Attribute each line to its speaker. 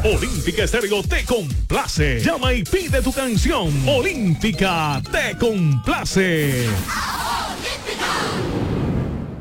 Speaker 1: Olímpica Estéreo te complace. Llama y pide tu canción. Olímpica te complace.